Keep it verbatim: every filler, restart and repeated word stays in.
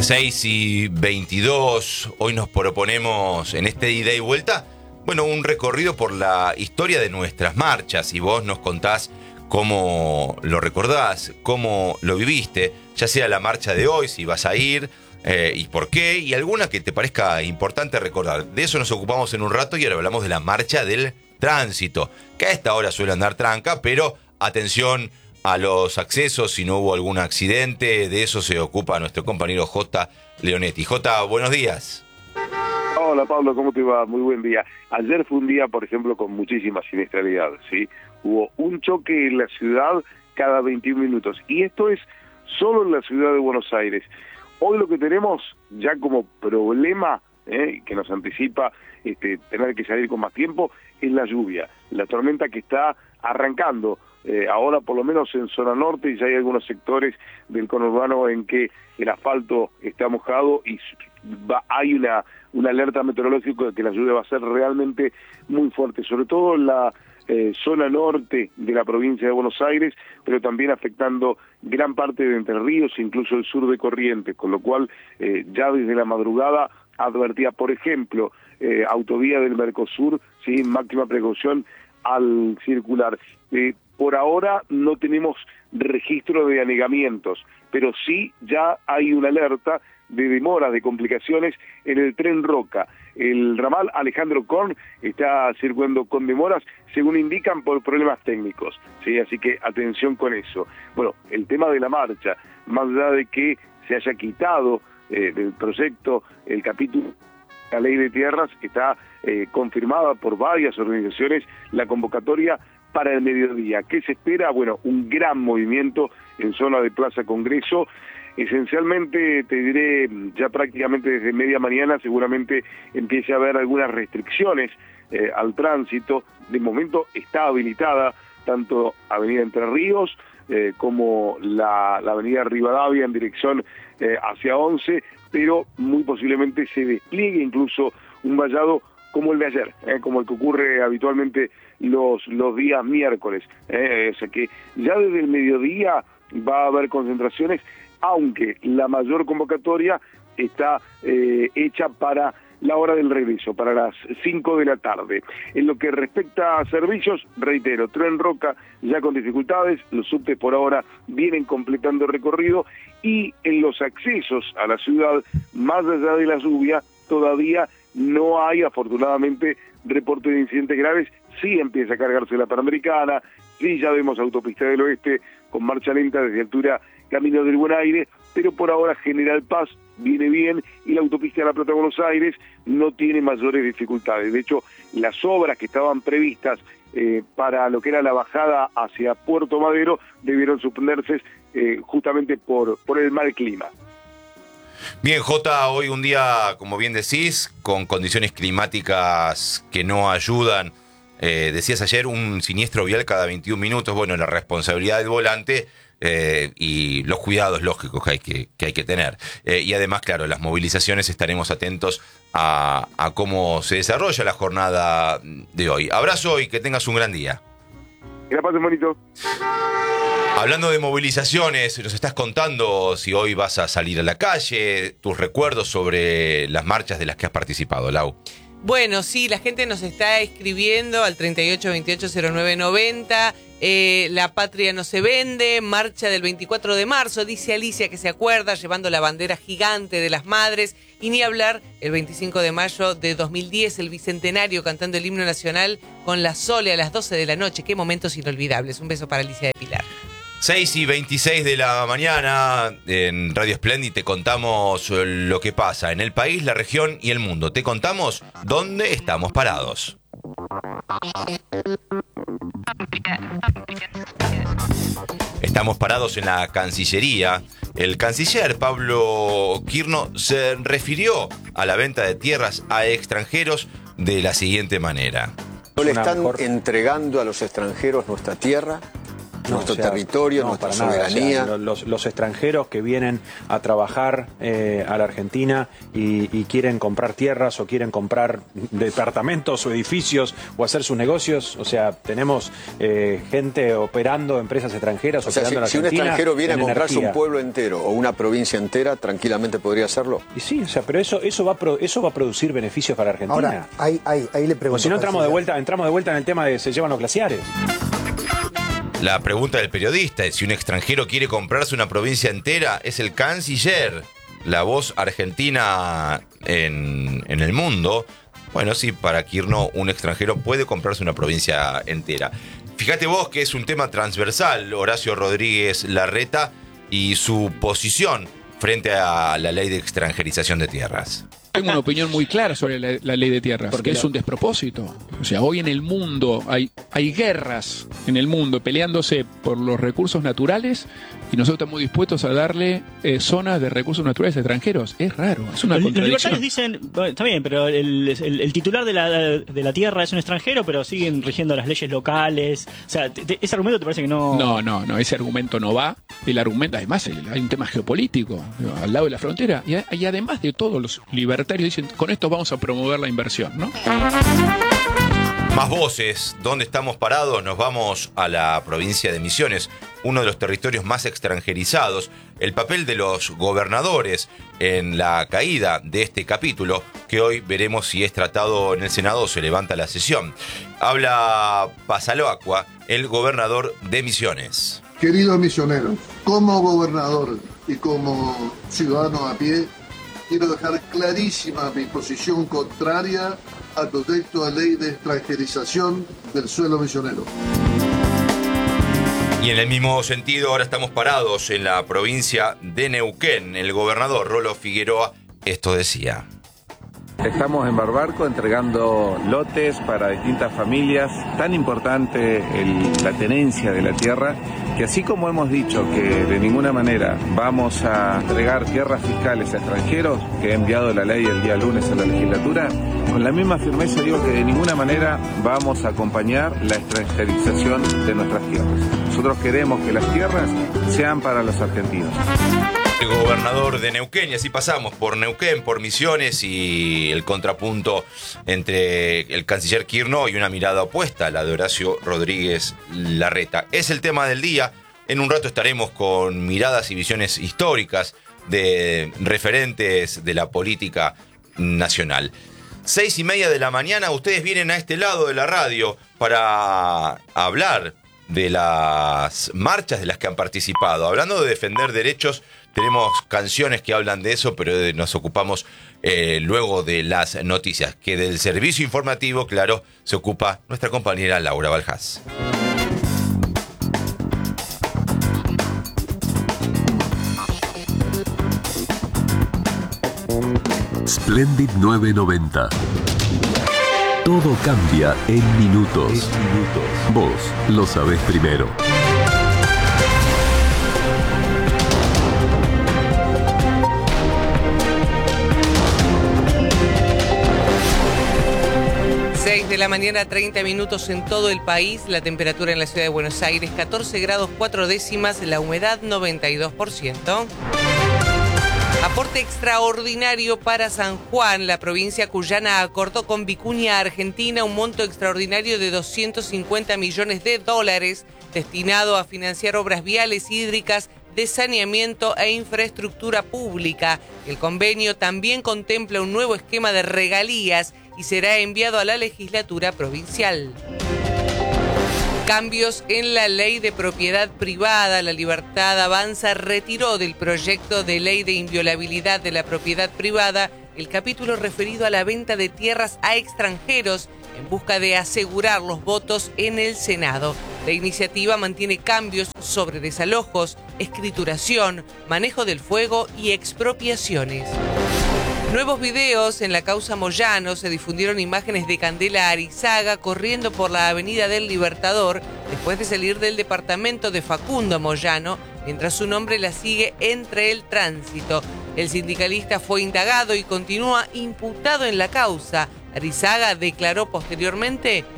seis y veintidós, hoy nos proponemos en este ida y vuelta, bueno, un recorrido por la historia de nuestras marchas, y vos nos contás cómo lo recordás, cómo lo viviste, ya sea la marcha de hoy, si vas a ir, eh, y por qué, y alguna que te parezca importante recordar. De eso nos ocupamos en un rato y ahora hablamos de la marcha del tránsito, que a esta hora suele andar tranca, pero atención a los accesos, si no hubo algún accidente, de eso se ocupa nuestro compañero J. Leonetti. J, buenos días. Hola Pablo, ¿cómo te va? Muy buen día. Ayer fue un día, por ejemplo, con muchísima siniestralidad, ¿sí? Hubo un choque en la ciudad cada veintiún minutos, y esto es solo en la ciudad de Buenos Aires. Hoy lo que tenemos ya como problema, ¿eh? que nos anticipa este, tener que salir con más tiempo, es la lluvia, la tormenta que está arrancando. Eh, ahora por lo menos en zona norte ya hay algunos sectores del conurbano en que el asfalto está mojado y va, hay una, una alerta meteorológica de que la lluvia va a ser realmente muy fuerte, sobre todo en la eh, zona norte de la provincia de Buenos Aires, pero también afectando gran parte de Entre Ríos, incluso el sur de Corrientes, con lo cual eh, ya desde la madrugada advertía, por ejemplo, eh, autovía del Mercosur, sí, máxima precaución al circular. Eh, por ahora no tenemos registro de anegamientos, pero sí ya hay una alerta de demoras, de complicaciones en el tren Roca. El ramal Alejandro Korn está circulando con demoras, según indican, por problemas técnicos, ¿sí? Así que atención con eso. Bueno, el tema de la marcha, más allá de que se haya quitado eh, del proyecto el capítulo la ley de tierras, está eh, confirmada por varias organizaciones la convocatoria para el mediodía. ¿Qué se espera? Bueno, un gran movimiento en zona de Plaza Congreso. Esencialmente, te diré, ya prácticamente desde media mañana seguramente empiece a haber algunas restricciones eh, al tránsito. De momento está habilitada tanto Avenida Entre Ríos eh, como la, la Avenida Rivadavia en dirección eh, hacia once, pero muy posiblemente se despliegue incluso un vallado como el de ayer, eh, como el que ocurre habitualmente los, los días miércoles. Eh, o sea que ya desde el mediodía va a haber concentraciones, aunque la mayor convocatoria está eh, hecha para la hora del regreso, para las cinco de la tarde. En lo que respecta a servicios, reitero, Tren Roca ya con dificultades, los subtes por ahora vienen completando el recorrido, y en los accesos a la ciudad, más allá de la lluvia, todavía no hay, afortunadamente, reporte de incidentes graves. Sí empieza a cargarse la Panamericana, sí ya vemos Autopista del Oeste con marcha lenta desde altura Camino del Buen Aire, pero por ahora General Paz viene bien y la Autopista de La Plata Buenos Aires no tiene mayores dificultades. De hecho, las obras que estaban previstas eh, para lo que era la bajada hacia Puerto Madero debieron suspenderse eh, justamente por, por el mal clima. Bien, Jota, hoy un día, como bien decís, con condiciones climáticas que no ayudan. Eh, decías ayer, un siniestro vial cada veintiún minutos. Bueno, la responsabilidad del volante eh, y los cuidados lógicos que hay que, que, hay que tener. Eh, y además, claro, las movilizaciones, estaremos atentos a, a cómo se desarrolla la jornada de hoy. Abrazo y que tengas un gran día. Que la pasen bonito. Hablando de movilizaciones, nos estás contando si hoy vas a salir a la calle, tus recuerdos sobre las marchas de las que has participado, Lau. Bueno, sí, la gente nos está escribiendo al treinta y ocho veintiocho cero nueve noventa. Eh, la patria no se vende, marcha del veinticuatro de marzo, dice Alicia que se acuerda, llevando la bandera gigante de las madres. Y ni hablar, el veinticinco de mayo de dos mil diez, el bicentenario, cantando el himno nacional con la Sole a las doce de la noche. Qué momentos inolvidables. Un beso para Alicia de Pilar. seis y veintiséis de la mañana, en Radio Splendid te contamos lo que pasa en el país, la región y el mundo. Te contamos dónde estamos parados. Estamos parados en la Cancillería. El canciller Pablo Quirno se refirió a la venta de tierras a extranjeros de la siguiente manera. No le están entregando a los extranjeros nuestra tierra. no, nuestro o sea, territorio, no, nuestra para nada. soberanía. O sea, los, los extranjeros que vienen a trabajar eh, a la Argentina y, y quieren comprar tierras o quieren comprar departamentos o edificios o hacer sus negocios, o sea, tenemos eh, gente operando, empresas extranjeras O sea, operando si, en si un Argentina. extranjero viene a en comprarse energía. un pueblo entero o una provincia entera, tranquilamente podría hacerlo. Y sí, o sea, pero eso, eso, va, a pro, eso va a producir beneficios para Argentina. Ahora, ahí, ahí, ahí le pregunto. O si no entramos de vuelta, entramos de vuelta en el tema de se llevan los glaciares. La pregunta del periodista es si un extranjero quiere comprarse una provincia entera, es el canciller, la voz argentina en, en el mundo. Bueno, sí, para Kirchner un extranjero puede comprarse una provincia entera. Fíjate vos que es un tema transversal, Horacio Rodríguez Larreta y su posición frente a la ley de extranjerización de tierras. Tengo una opinión muy clara sobre la, la ley de tierras, porque es un despropósito. O sea, hoy en el mundo hay, hay guerras en el mundo peleándose por los recursos naturales y nosotros estamos dispuestos a darle eh, zonas de recursos naturales extranjeros. Es raro, es una Los contradicción. libertarios dicen, bueno, está bien, pero el, el, el titular de la, de la tierra es un extranjero, pero siguen rigiendo las leyes locales. O sea, te, te, ese argumento te parece que no... No, no, no, ese argumento no va. El argumento, además, el, hay un tema geopolítico al lado de la frontera. Y, y además de todo, los libertarios dicen, con esto vamos a promover la inversión, ¿no? Más voces, ¿dónde estamos parados? Nos vamos a la provincia de Misiones, uno de los territorios más extranjerizados. El papel de los gobernadores en la caída de este capítulo, que hoy veremos si es tratado en el Senado o se levanta la sesión. Habla Pasaloacua, el gobernador de Misiones. Queridos misioneros, como gobernador y como ciudadano a pie, quiero dejar clarísima mi posición contraria al proyecto de ley de extranjerización del suelo misionero. Y en el mismo sentido, ahora estamos parados en la provincia de Neuquén. El gobernador Rolo Figueroa esto decía. Estamos en Barbarco entregando lotes para distintas familias. Tan importante el, la tenencia de la tierra, que así como hemos dicho que de ninguna manera vamos a entregar tierras fiscales a extranjeros, que he enviado la ley el día lunes a la legislatura, con la misma firmeza digo que de ninguna manera vamos a acompañar la extranjerización de nuestras tierras. Nosotros queremos que las tierras sean para los argentinos. El gobernador de Neuquén, y así pasamos por Neuquén, por Misiones y el contrapunto entre el canciller Kirchner y una mirada opuesta, la de Horacio Rodríguez Larreta. Es el tema del día. En un rato estaremos con miradas y visiones históricas de referentes de la política nacional. Seis y media de la mañana, ustedes vienen a este lado de la radio para hablar de las marchas de las que han participado. Hablando de defender derechos, tenemos canciones que hablan de eso, pero nos ocupamos eh, luego de las noticias, que del servicio informativo, claro, se ocupa nuestra compañera Laura Baljás. Splendid nueve noventa. Todo cambia en minutos. minutos. Vos lo sabés primero. seis de la mañana, treinta minutos en todo el país. La temperatura en la ciudad de Buenos Aires, catorce grados cuatro décimas. La humedad, noventa y dos por ciento. Aporte extraordinario para San Juan. La provincia cuyana acordó con Vicuña Argentina un monto extraordinario de doscientos cincuenta millones de dólares destinado a financiar obras viales, hídricas, de saneamiento e infraestructura pública. El convenio también contempla un nuevo esquema de regalías y será enviado a la legislatura provincial. Cambios en la ley de propiedad privada. La Libertad Avanza retiró del proyecto de ley de inviolabilidad de la propiedad privada el capítulo referido a la venta de tierras a extranjeros en busca de asegurar los votos en el Senado. La iniciativa mantiene cambios sobre desalojos, escrituración, manejo del fuego y expropiaciones. Nuevos videos en la causa Moyano. Se difundieron imágenes de Candela Arizaga corriendo por la Avenida del Libertador después de salir del departamento de Facundo Moyano, mientras su nombre la sigue entre el tránsito. El sindicalista fue indagado y continúa imputado en la causa. Arizaga declaró posteriormente